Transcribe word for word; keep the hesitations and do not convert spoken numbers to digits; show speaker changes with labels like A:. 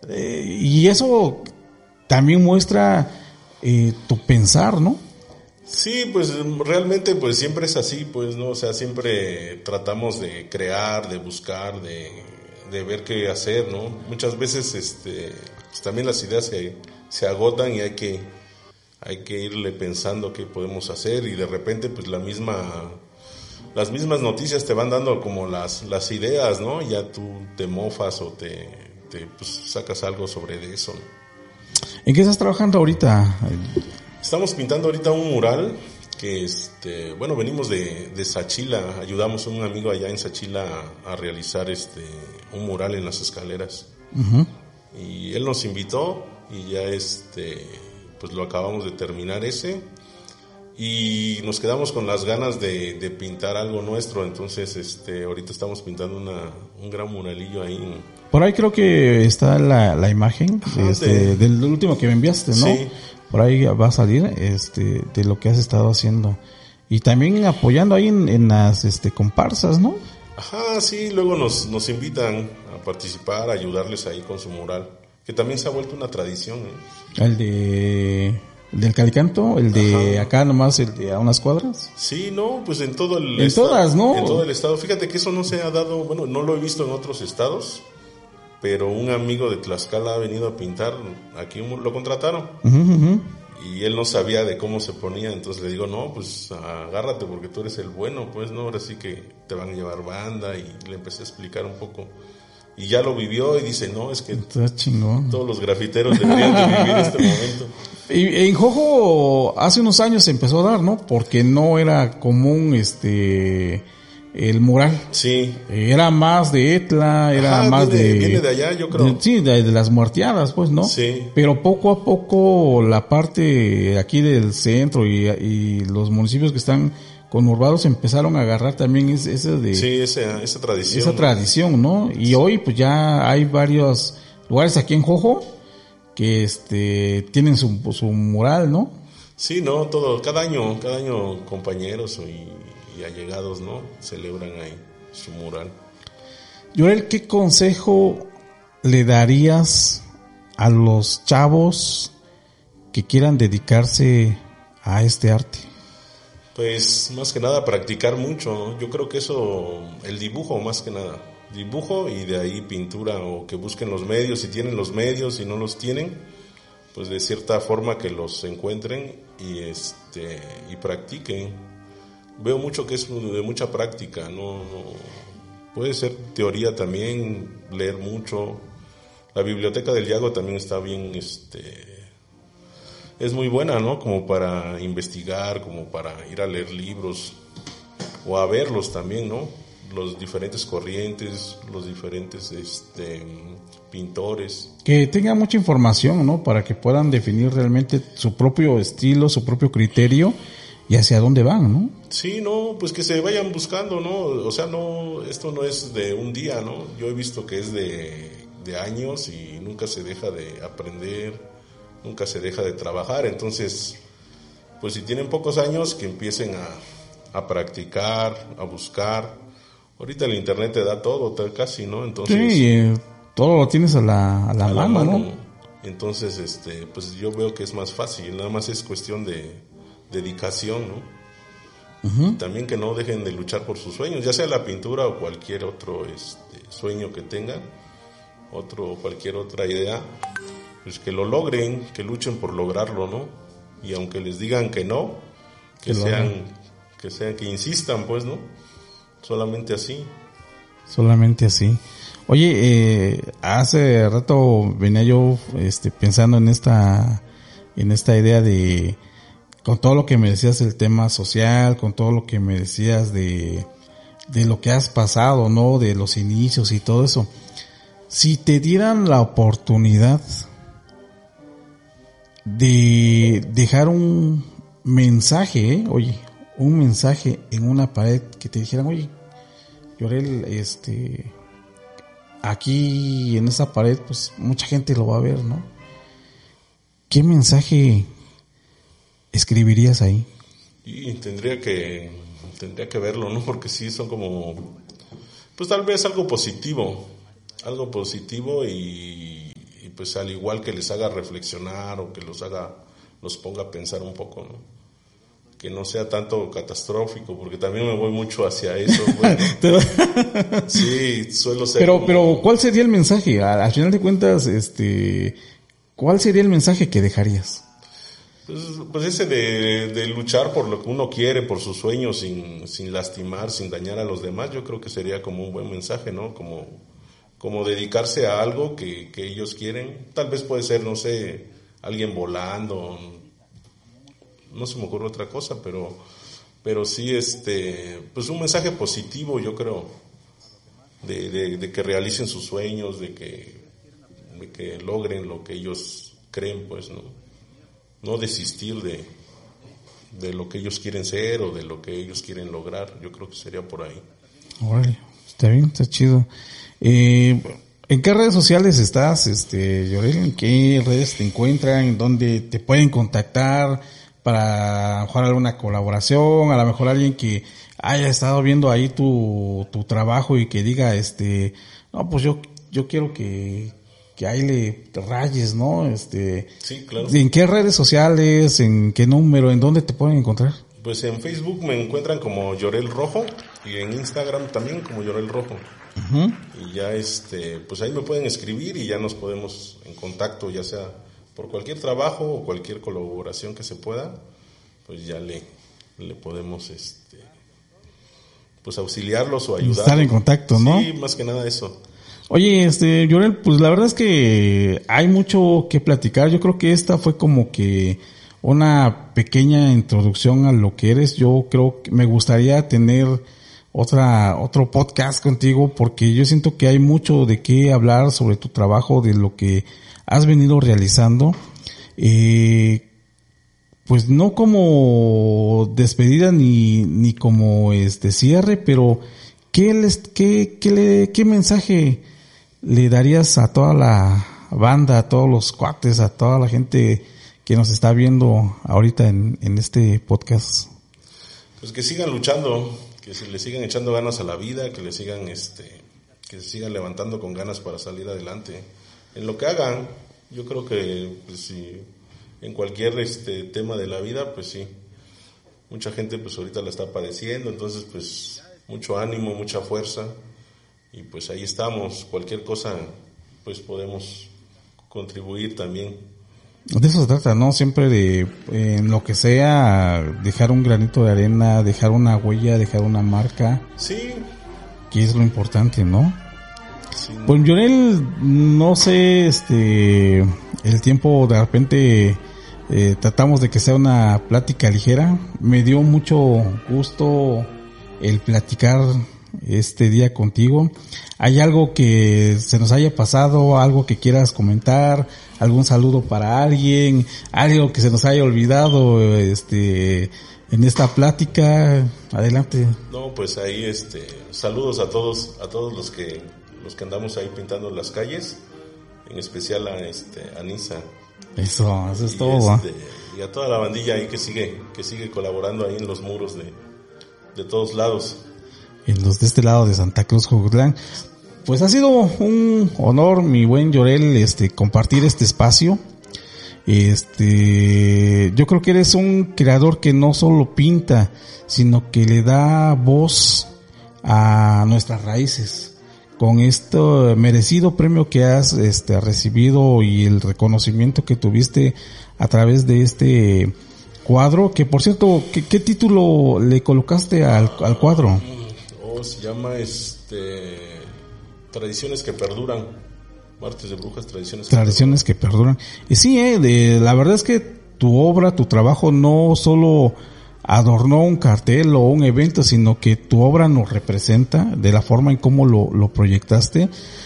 A: Eh, y eso también muestra eh, tu pensar, ¿no?
B: Sí, pues realmente pues siempre es así, pues, ¿no? O sea, siempre tratamos de crear, de buscar, de, de ver qué hacer, ¿no? Muchas veces este pues también las ideas se, se agotan y hay que hay que irle pensando qué podemos hacer, y de repente pues la misma las mismas noticias te van dando como las las ideas, ¿no? Ya tú te mofas o te, te pues sacas algo sobre de eso, ¿no?
A: ¿En qué estás trabajando ahorita?
B: Estamos pintando ahorita un mural que, este, bueno, venimos de, de Sachila, ayudamos a un amigo allá en Sachila a, a realizar este un mural en las escaleras. Uh-huh. Y él nos invitó y ya este, pues lo acabamos de terminar ese, y nos quedamos con las ganas de, de pintar algo nuestro. Entonces, este, ahorita estamos pintando una, un gran muralillo ahí.
A: Por ahí creo que está la, la imagen. Ajá, este, de, del último que me enviaste, ¿no?
B: Sí.
A: Por ahí va a salir este de lo que has estado haciendo, y también apoyando ahí en, en las este comparsas, ¿no?
B: Ajá, sí, luego nos nos invitan a participar, a ayudarles ahí con su mural, que también se ha vuelto una tradición, ¿eh?
A: El de el del Calicanto, el de Ajá. Acá nomás, el de a unas cuadras.
B: Sí, no, pues en todo el
A: en
B: estado,
A: todas, ¿no?
B: En todo el estado. Fíjate que eso no se ha dado, bueno, no lo he visto en otros estados, pero un amigo de Tlaxcala ha venido a pintar aquí, lo contrataron. Uh-huh, uh-huh. Y él no sabía de cómo se ponía, entonces le digo, no, pues agárrate porque tú eres el bueno, pues, ¿no? Ahora sí que te van a llevar banda, y le empecé a explicar un poco. Y ya lo vivió y dice, no, es que
A: está chingón.
B: Todos los grafiteros deberían de vivir este momento.
A: Y en Jojo hace unos años se empezó a dar, ¿no? Porque no era común este el mural.
B: Sí.
A: Era más de Etla, era
B: Ajá,
A: más
B: viene,
A: de...
B: Viene de allá, yo creo.
A: De, sí, de, de las muerteadas, pues, ¿no?
B: Sí.
A: Pero poco a poco la parte aquí del centro y, y los municipios que están conurbados empezaron a agarrar también ese, ese de...
B: Sí, esa, esa tradición.
A: Esa
B: ¿no?
A: tradición, ¿no? Y sí. Hoy pues ya hay varios lugares aquí en Jojo que este tienen su, su mural, ¿no?
B: Sí, no, todo, cada año, cada año compañeros y, y allegados, ¿no? Celebran ahí su mural.
A: Yorel, ¿qué consejo le darías a los chavos que quieran dedicarse a este arte?
B: Pues más que nada practicar mucho, ¿no? Yo creo que eso, el dibujo más que nada, dibujo y de ahí pintura, o que busquen los medios, si tienen los medios, si no los tienen, pues de cierta forma que los encuentren y este y practiquen. Veo mucho que es de mucha práctica, no, no puede ser teoría también, leer mucho. La biblioteca del Yago también está bien, este es muy buena, ¿no? Como para investigar, como para ir a leer libros o a verlos también, ¿no? Los diferentes corrientes, los diferentes este pintores.
A: Que tengan mucha información, ¿no? Para que puedan definir realmente su propio estilo, su propio criterio y hacia dónde van, ¿no?
B: Sí, no, pues que se vayan buscando, ¿no? O sea, no, esto no es de un día, ¿no? Yo he visto que es de, de años y nunca se deja de aprender, nunca se deja de trabajar. Entonces, pues si tienen pocos años, que empiecen a, a practicar, a buscar. Ahorita el internet te da todo, casi, ¿no? Entonces,
A: sí, eh, todo lo tienes a la, a la, a mano, la mano, ¿no?
B: Entonces, este, pues yo veo que es más fácil, nada más es cuestión de dedicación, ¿no? Uh-huh. También que no dejen de luchar por sus sueños, ya sea la pintura o cualquier otro este, sueño que tengan, otro, cualquier otra idea, pues que lo logren, que luchen por lograrlo, ¿no? Y aunque les digan que no, que, que sean, que sean, que insistan, pues, ¿no? Solamente así.
A: Solamente así. Oye, eh, hace rato venía yo, este, pensando en esta, en esta idea de, con todo lo que me decías del tema social, con todo lo que me decías de, de lo que has pasado, ¿no? De los inicios y todo eso. Si te dieran la oportunidad de dejar un mensaje, ¿eh? Oye, un mensaje en una pared que te dijeran, oye, Yorel, este, aquí en esa pared, pues mucha gente lo va a ver, ¿no? ¿Qué mensaje escribirías ahí?
B: Y tendría que, tendría que verlo, ¿no? Porque sí son como, pues tal vez algo positivo, algo positivo y, y pues al igual que les haga reflexionar o que los haga, los ponga a pensar un poco, ¿no? Que no sea tanto catastrófico, porque también me voy mucho hacia eso. Bueno, sí, suelo ser.
A: Pero,
B: como...
A: pero, ¿cuál sería el mensaje? Al, al final de cuentas, este, ¿cuál sería el mensaje que dejarías?
B: Pues, pues ese de, de luchar por lo que uno quiere, por sus sueños, sin, sin lastimar, sin dañar a los demás, yo creo que sería como un buen mensaje, ¿no? Como, como dedicarse a algo que, que ellos quieren. Tal vez puede ser, no sé, alguien volando, no se me ocurre otra cosa, pero, pero sí, este, pues un mensaje positivo, yo creo, de, de, de que realicen sus sueños, de que, de que logren lo que ellos creen, pues, ¿no? No desistir de, de lo que ellos quieren ser o de lo que ellos quieren lograr. Yo creo que sería por ahí.
A: Órale, está bien, está chido. Eh, ¿En qué redes sociales estás, este, Llorel? ¿En qué redes te encuentran? ¿Dónde te pueden contactar para a lo mejor alguna colaboración? A lo mejor alguien que haya estado viendo ahí tu, tu trabajo y que diga, este, no, pues yo, yo quiero que, que ahí le rayes, ¿no? Este,
B: sí, claro.
A: ¿En qué redes sociales? ¿En qué número? ¿En dónde te pueden encontrar?
B: Pues en Facebook me encuentran como Llorel Rojo y en Instagram también como Llorel Rojo. Uh-huh. Y ya este, pues ahí me pueden escribir y ya nos podemos en contacto, ya sea por cualquier trabajo o cualquier colaboración que se pueda, pues ya le, le podemos este, pues auxiliarlos o ayudarlos.
A: Estar en contacto, ¿no?
B: Sí, más que nada eso.
A: Oye, este, Llorel, pues la verdad es que hay mucho que platicar. Yo creo que esta fue como que una pequeña introducción a lo que eres. Yo creo que me gustaría tener otra, otro podcast contigo porque yo siento que hay mucho de qué hablar sobre tu trabajo, de lo que has venido realizando. Eh, pues no como despedida ni, ni como este cierre, pero ¿qué les, qué, qué le, qué mensaje le darías a toda la banda, a todos los cuates, a toda la gente que nos está viendo ahorita en, en este podcast?
B: Pues que sigan luchando, que se le sigan echando ganas a la vida, que le sigan, este, que se sigan levantando con ganas para salir adelante. En lo que hagan, yo creo que, pues sí, en cualquier este tema de la vida, pues sí, mucha gente pues ahorita la está padeciendo, entonces pues mucho ánimo, mucha fuerza. Y pues ahí estamos, cualquier cosa pues podemos contribuir también.
A: De eso se trata, ¿no? Siempre de, eh, en lo que sea, dejar un granito de arena, dejar una huella, dejar una marca.
B: Sí.
A: Que es lo importante, ¿no?
B: Sí.
A: Pues Llorel, no sé, este, el tiempo de repente eh, tratamos de que sea una plática ligera. Me dio mucho gusto el platicar este día contigo. ¿Hay algo que se nos haya pasado, algo que quieras comentar, algún saludo para alguien, algo que se nos haya olvidado este en esta plática? Adelante.
B: No, pues ahí este saludos a todos, a todos los que los que andamos ahí pintando las calles, en especial a este a Nisa.
A: Eso, eso es
B: y
A: todo.
B: Este, y a toda la bandilla ahí que sigue que sigue colaborando ahí en los muros de de todos lados.
A: En los de este lado de Santa Cruz, Jocotlán. Pues ha sido un honor, mi buen Llorel, este, compartir este espacio. Este, yo creo que eres un creador que no solo pinta, sino que le da voz a nuestras raíces. Con este merecido premio que has, este, recibido y el reconocimiento que tuviste a través de este cuadro, que por cierto, ¿qué, qué título le colocaste al, al cuadro?
B: Se llama este Tradiciones que Perduran, Martes de Brujas, Tradiciones que
A: Tradiciones
B: Perduran.
A: que Perduran. Y sí, eh, de, la verdad es que tu obra, tu trabajo no solo adornó un cartel o un evento, sino que tu obra nos representa de la forma en cómo lo, lo proyectaste.